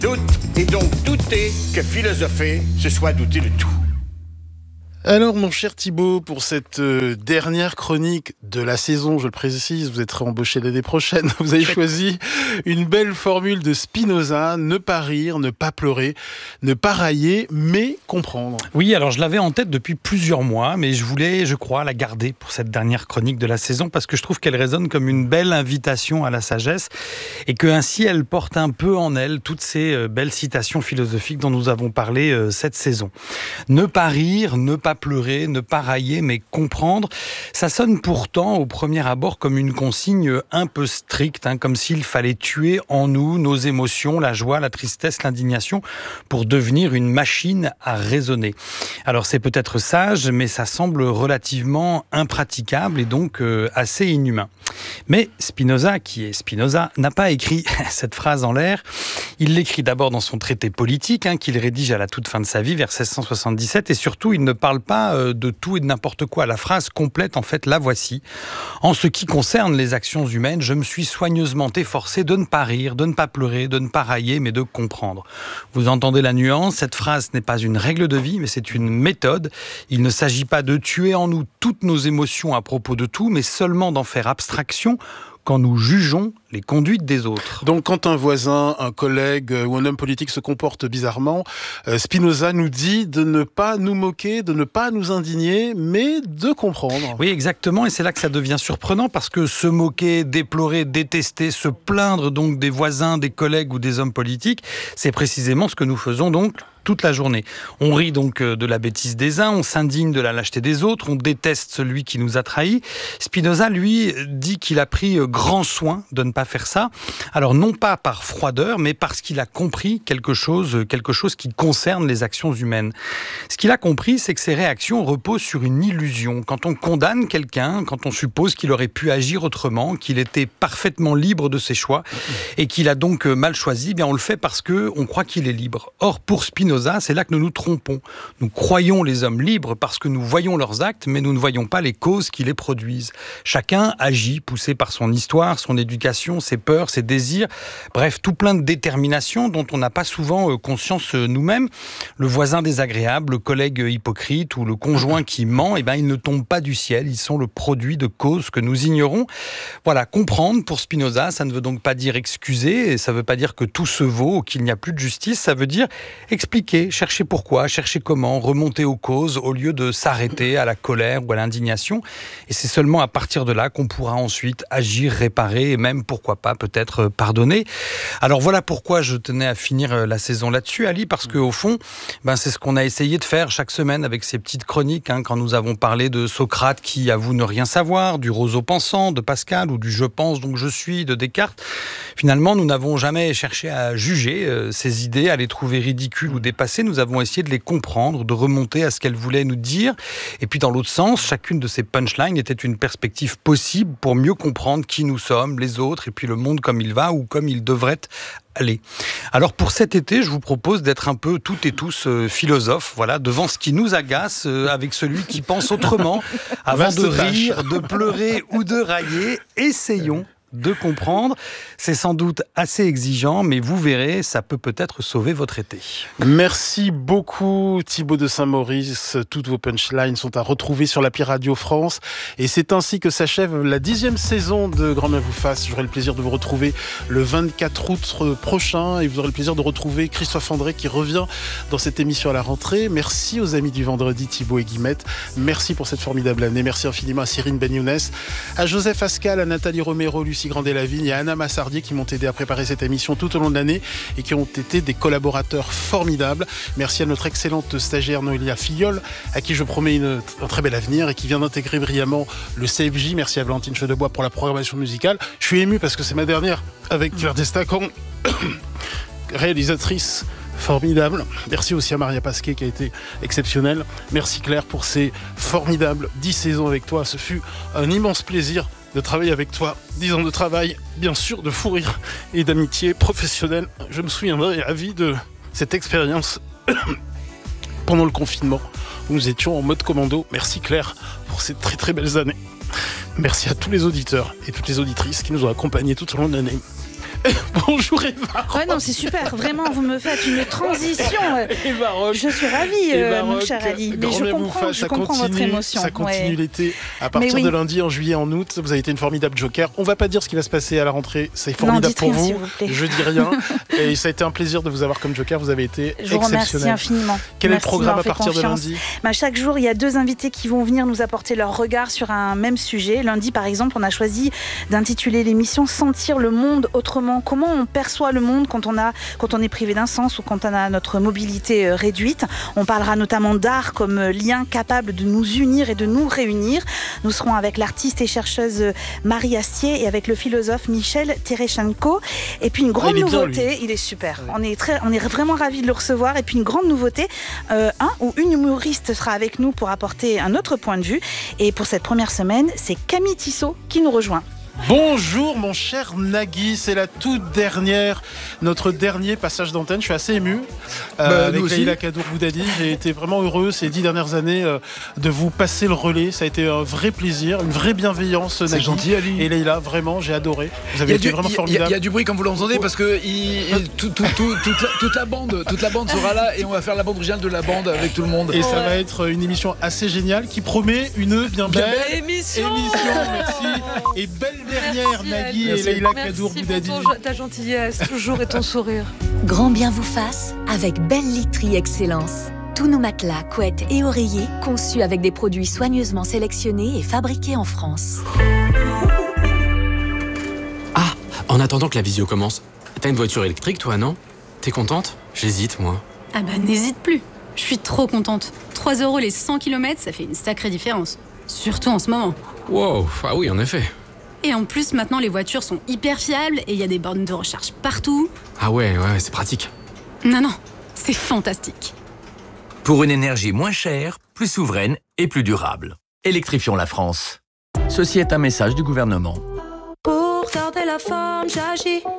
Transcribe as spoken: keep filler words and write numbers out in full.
Doute et donc douter que philosopher, ce soit douter de tout. Alors mon cher Thibaut, pour cette euh, dernière chronique de la saison, je le précise, vous êtes réembauché l'année prochaine, vous avez choisi une belle formule de Spinoza, ne pas rire, ne pas pleurer, ne pas railler, mais comprendre. Oui, alors je l'avais en tête depuis plusieurs mois, mais je voulais, je crois, la garder pour cette dernière chronique de la saison, parce que je trouve qu'elle résonne comme une belle invitation à la sagesse, et que ainsi elle porte un peu en elle toutes ces euh, belles citations philosophiques dont nous avons parlé euh, cette saison. Ne pas rire, ne pas pleurer, ne pas railler, mais comprendre. Ça sonne pourtant au premier abord comme une consigne un peu stricte, hein, comme s'il fallait tuer en nous nos émotions, la joie, la tristesse, l'indignation, pour devenir une machine à raisonner. Alors c'est peut-être sage, mais ça semble relativement impraticable et donc euh, assez inhumain. Mais Spinoza, qui est Spinoza, n'a pas écrit cette phrase en l'air. Il l'écrit d'abord dans son traité politique, hein, qu'il rédige à la toute fin de sa vie, vers seize cent soixante-dix-sept, et surtout, il ne parle pas euh, de tout et de n'importe quoi. La phrase complète, en fait, la voici. En ce qui concerne les actions humaines, je me suis soigneusement efforcé de ne pas rire, de ne pas pleurer, de ne pas railler, mais de comprendre. Vous entendez la nuance, cette phrase n'est pas une règle de vie, mais c'est une méthode. Il ne s'agit pas de tuer en nous toutes nos émotions à propos de tout, mais seulement d'en faire abstraction quand nous jugeons les conduites des autres. Donc quand un voisin, un collègue ou un homme politique se comporte bizarrement, euh, Spinoza nous dit de ne pas nous moquer, de ne pas nous indigner, mais de comprendre. Oui, exactement, et c'est là que ça devient surprenant, parce que se moquer, déplorer, détester, se plaindre donc des voisins, des collègues ou des hommes politiques, c'est précisément ce que nous faisons donc toute la journée. On rit donc de la bêtise des uns, on s'indigne de la lâcheté des autres, on déteste celui qui nous a trahis. Spinoza, lui, dit qu'il a pris grand soin de ne pas faire ça. Alors non pas par froideur, mais parce qu'il a compris quelque chose, quelque chose qui concerne les actions humaines. Ce qu'il a compris, c'est que ces réactions reposent sur une illusion. Quand on condamne quelqu'un, quand on suppose qu'il aurait pu agir autrement, qu'il était parfaitement libre de ses choix et qu'il a donc mal choisi, eh bien on le fait parce qu'on croit qu'il est libre. Or, pour Spinoza, c'est là que nous nous trompons. Nous croyons les hommes libres parce que nous voyons leurs actes, mais nous ne voyons pas les causes qui les produisent. Chacun agit, poussé par son histoire, son éducation, ses peurs, ses désirs, bref, tout plein de déterminations dont on n'a pas souvent conscience nous-mêmes. Le voisin désagréable, le collègue hypocrite ou le conjoint qui ment, eh ben, ils ne tombent pas du ciel, ils sont le produit de causes que nous ignorons. Voilà, comprendre pour Spinoza, ça ne veut donc pas dire excuser, et ça ne veut pas dire que tout se vaut, qu'il n'y a plus de justice, ça veut dire expliquer, chercher pourquoi, chercher comment, remonter aux causes au lieu de s'arrêter à la colère ou à l'indignation. Et c'est seulement à partir de là qu'on pourra ensuite agir, réparer et même, pourquoi pas, peut-être pardonner. Alors voilà pourquoi je tenais à finir la saison là-dessus, Ali, parce qu'au fond, ben, c'est ce qu'on a essayé de faire chaque semaine avec ces petites chroniques, hein, quand nous avons parlé de Socrate qui avoue ne rien savoir, du roseau pensant de Pascal ou du je pense donc je suis de Descartes. Finalement, nous n'avons jamais cherché à juger euh, ces idées, à les trouver ridicules ou dépassées. Nous avons essayé de les comprendre, de remonter à ce qu'elles voulaient nous dire. Et puis dans l'autre sens, chacune de ces punchlines était une perspective possible pour mieux comprendre qui nous sommes, les autres, et puis le monde comme il va ou comme il devrait aller. Alors pour cet été, je vous propose d'être un peu toutes et tous euh, philosophes, voilà, devant ce qui nous agace, euh, avec celui qui pense autrement, avant de rire, de pleurer ou de railler. Essayons de comprendre. C'est sans doute assez exigeant, mais vous verrez, ça peut peut-être sauver votre été. Merci beaucoup Thibaut de Saint-Maurice. Toutes vos punchlines sont à retrouver sur l'appli Radio France. Et c'est ainsi que s'achève la dixième saison de Grand Bien vous fasse. J'aurai le plaisir de vous retrouver le vingt-quatre août prochain et vous aurez le plaisir de retrouver Christophe André qui revient dans cette émission à la rentrée. Merci aux amis du vendredi, Thibaut et Guillemette. Merci pour cette formidable année. Merci infiniment à Cyrine Ben-Younes, à Joseph Ascal, à Nathalie Romero, Lucie Grandet-Lavigne et à Anna Massardier qui m'ont aidé à préparer cette émission tout au long de l'année et qui ont été des collaborateurs formidables. Merci à notre excellente stagiaire Noélia Filleul, à qui je promets une, un très bel avenir et qui vient d'intégrer brillamment le C F J. Merci à Valentine Chedebois pour la programmation musicale. Je suis ému parce que c'est ma dernière avec Claire Destacan, réalisatrice formidable. Merci aussi à Maria Pasquet qui a été exceptionnelle. Merci Claire pour ces formidables dix saisons avec toi. Ce fut un immense plaisir de travailler avec toi. Dix ans de travail, bien sûr, de fou rire et d'amitié professionnelle. Je me souviendrai à vie de cette expérience pendant le confinement où nous étions en mode commando. Merci Claire pour ces très très belles années. Merci à tous les auditeurs et toutes les auditrices qui nous ont accompagnés tout au long de l'année. Bonjour Eva. Ouais, non, c'est super. Vraiment, vous me faites une transition. Eva Rock. Je suis ravie, euh, mon cher Ali. Mais je comprends, je comprends votre émotion. Ça continue ouais. l'été. À partir oui. de lundi, en juillet, en août, vous avez été une formidable joker. On va pas dire ce qui va se passer à la rentrée. C'est formidable non, pour rien, vous. S'il vous plaît. Je dis rien. Et ça a été un plaisir de vous avoir comme joker. Vous avez été je vous exceptionnel. Remercie infiniment. Quel Merci est le programme à partir confiance. de lundi? bah, Chaque jour, il y a deux invités qui vont venir nous apporter leur regard sur un même sujet. Lundi, par exemple, on a choisi d'intituler l'émission Sentir le monde autrement. Comment on perçoit le monde quand on, a, quand on est privé d'un sens ou quand on a notre mobilité réduite. On parlera notamment d'art comme lien capable de nous unir et de nous réunir. Nous serons avec l'artiste et chercheuse Marie Astier et avec le philosophe Michel Tereschenko. Et puis une grande ah, il nouveauté, bien, il est super. Ouais. On est très, on est vraiment ravis de le recevoir. Et puis une grande nouveauté, euh, un ou une humoriste sera avec nous pour apporter un autre point de vue. Et pour cette première semaine, c'est Camille Tissot qui nous rejoint. Bonjour mon cher Nagui, c'est la toute dernière, notre dernier passage d'antenne. Je suis assez ému euh, bah, avec Leïla Kadour-Boudadi. J'ai été vraiment heureux ces dix dernières années euh, de vous passer le relais. Ça a été un vrai plaisir, une vraie bienveillance. C'est Nagui. Gentil, Ali. Et Leïla, vraiment, j'ai adoré. Vous avez été du, vraiment y, formidable. Il y, y a du bruit comme vous l'entendez parce que il, il, tout, tout, tout, toute, la, toute la bande, toute la bande sera là et on va faire la bande originale de la bande avec tout le monde. Et oh, ça ouais. va être une émission assez géniale qui promet une bien belle, belle émission. émission. Merci. Et belle dernière, Nagui et Leïla Kadour-Boudadi. Merci pour ton, ta gentillesse, toujours et ton sourire. Grand bien vous fasse avec Belle Literie Excellence. Tous nos matelas, couettes et oreillers conçus avec des produits soigneusement sélectionnés et fabriqués en France. Ah, en attendant que la visio commence, t'as une voiture électrique toi, non? T'es contente? J'hésite, moi. Ah bah n'hésite plus. Je suis trop contente. trois euros les cent kilomètres, ça fait une sacrée différence. Surtout en ce moment. Wow, ah oui, en effet. Et en plus, maintenant, les voitures sont hyper fiables et il y a des bornes de recharge partout. Ah ouais, ouais, c'est pratique. Non, non, c'est fantastique. Pour une énergie moins chère, plus souveraine et plus durable. Électrifions la France. Ceci est un message du gouvernement. Pour garder la forme, j'agis.